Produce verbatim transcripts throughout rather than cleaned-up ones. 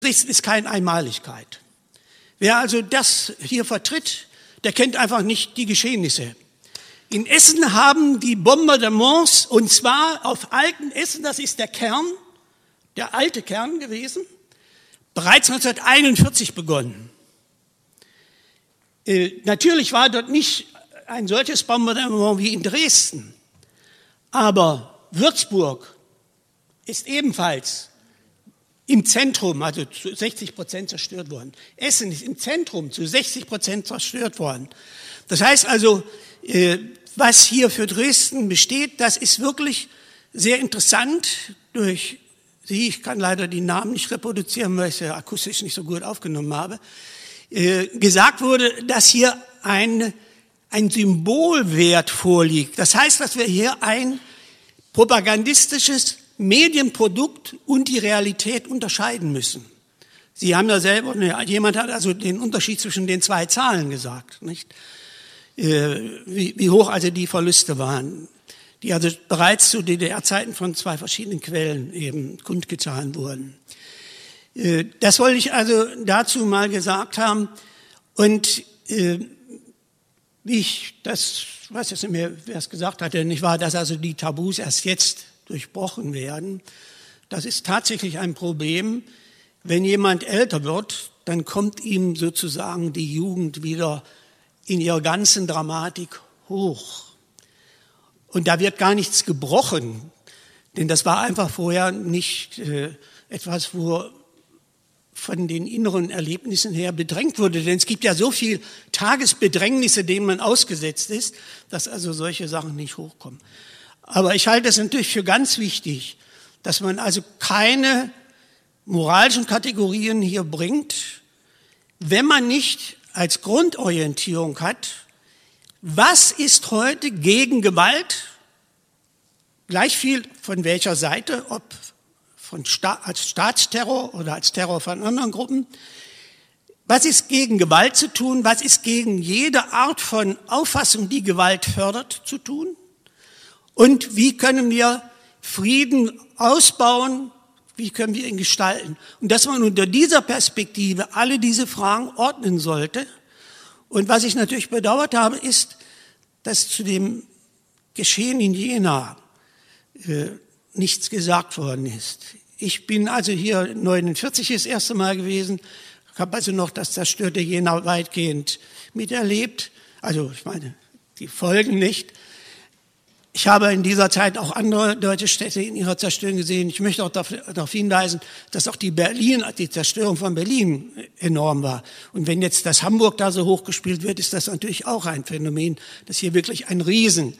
Dresden ist keine Einmaligkeit. Wer also das hier vertritt, der kennt einfach nicht die Geschehnisse. In Essen haben die Bombardements, und zwar auf alten Essen, das ist der Kern, der alte Kern gewesen, bereits neunzehnhunderteinundvierzig begonnen. Äh, natürlich war dort nicht ein solches Bombardement wie in Dresden, aber Würzburg ist ebenfalls im Zentrum, also zu sechzig Prozent zerstört worden. Essen ist im Zentrum zu sechzig Prozent zerstört worden. Das heißt also, äh, was hier für Dresden besteht, das ist wirklich sehr interessant durch Sie, ich kann leider die Namen nicht reproduzieren, weil ich sie akustisch nicht so gut aufgenommen habe, äh, gesagt wurde, dass hier ein, ein Symbolwert vorliegt. Das heißt, dass wir hier ein propagandistisches Medienprodukt und die Realität unterscheiden müssen. Sie haben ja selber, jemand hat also den Unterschied zwischen den zwei Zahlen gesagt, nicht? Äh, wie, wie hoch also die Verluste waren, die also bereits zu D D R-Zeiten von zwei verschiedenen Quellen eben kundgetan wurden. Äh, das wollte ich also dazu mal gesagt haben. Und äh, wie ich das, ich weiß jetzt nicht mehr, wer es gesagt hatte, nicht wahr, dass also die Tabus erst jetzt durchbrochen werden. Das ist tatsächlich ein Problem. Wenn jemand älter wird, dann kommt ihm sozusagen die Jugend wieder in ihrer ganzen Dramatik hoch. Und da wird gar nichts gebrochen, denn das war einfach vorher nicht äh, etwas, wo von den inneren Erlebnissen her bedrängt wurde. Denn es gibt ja so viel Tagesbedrängnisse, denen man ausgesetzt ist, dass also solche Sachen nicht hochkommen. Aber ich halte es natürlich für ganz wichtig, dass man also keine moralischen Kategorien hier bringt, wenn man nicht als Grundorientierung hat, was ist heute gegen Gewalt, gleich viel von welcher Seite, ob von Sta- als Staatsterror oder als Terror von anderen Gruppen, was ist gegen Gewalt zu tun, was ist gegen jede Art von Auffassung, die Gewalt fördert, zu tun und wie können wir Frieden ausbauen, wie können wir ihn gestalten. Und dass man unter dieser Perspektive alle diese Fragen ordnen sollte. Und was ich natürlich bedauert habe, ist, dass zu dem Geschehen in Jena äh, nichts gesagt worden ist. Ich bin also hier neunundvierzig das erste Mal gewesen, habe also noch das zerstörte Jena weitgehend miterlebt. Also ich meine, die Folgen nicht. Ich habe in dieser Zeit auch andere deutsche Städte in ihrer Zerstörung gesehen. Ich möchte auch darauf hinweisen, dass auch die Berlin, die Zerstörung von Berlin enorm war. Und wenn jetzt das Hamburg da so hochgespielt wird, ist das natürlich auch ein Phänomen, dass hier wirklich ein Riesenschaden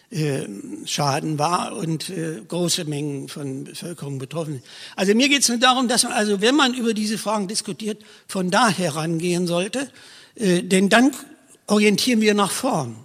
war und große Mengen von Bevölkerung betroffen sind. Also mir geht es nur darum, dass man, also wenn man über diese Fragen diskutiert, von da herangehen sollte, denn dann orientieren wir nach vorn.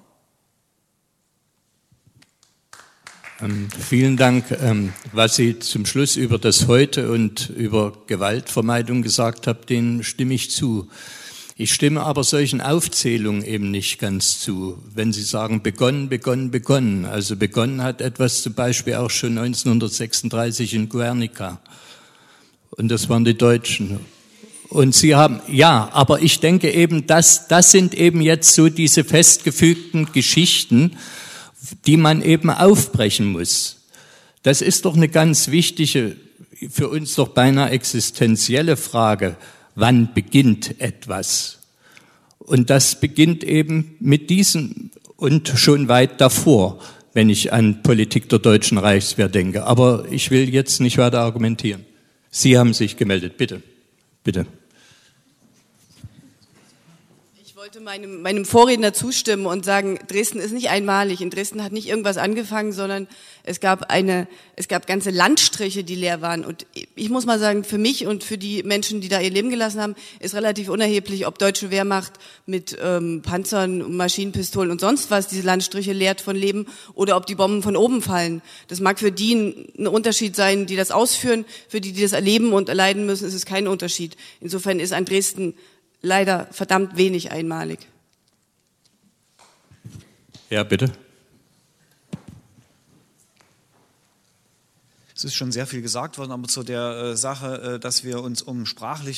Ähm, vielen Dank. Ähm, was Sie zum Schluss über das Heute und über Gewaltvermeidung gesagt haben, dem stimme ich zu. Ich stimme aber solchen Aufzählungen eben nicht ganz zu. Wenn Sie sagen, begonnen, begonnen, begonnen. Also begonnen hat etwas zum Beispiel auch schon neunzehnhundertsechsunddreißig in Guernica. Und das waren die Deutschen. Und Sie haben, ja, aber ich denke eben, das, das sind eben jetzt so diese festgefügten Geschichten, die man eben aufbrechen muss. Das ist doch eine ganz wichtige, für uns doch beinahe existenzielle Frage. Wann beginnt etwas? Und das beginnt eben mit diesem und schon weit davor, wenn ich an Politik der Deutschen Reichswehr denke. Aber ich will jetzt nicht weiter argumentieren. Sie haben sich gemeldet, bitte, bitte. Ich wollte meinem, meinem Vorredner zustimmen und sagen, Dresden ist nicht einmalig. In Dresden hat nicht irgendwas angefangen, sondern es gab eine, es gab ganze Landstriche, die leer waren. Und ich muss mal sagen, für mich und für die Menschen, die da ihr Leben gelassen haben, ist relativ unerheblich, ob deutsche Wehrmacht mit ähm, Panzern, Maschinenpistolen und sonst was diese Landstriche leert von Leben oder ob die Bomben von oben fallen. Das mag für die ein Unterschied sein, die das ausführen. Für die, die das erleben und erleiden müssen, ist es kein Unterschied. Insofern ist an Dresden leider verdammt wenig einmalig. Ja, bitte. Es ist schon sehr viel gesagt worden, aber zu der äh, Sache, äh, dass wir uns um sprachliche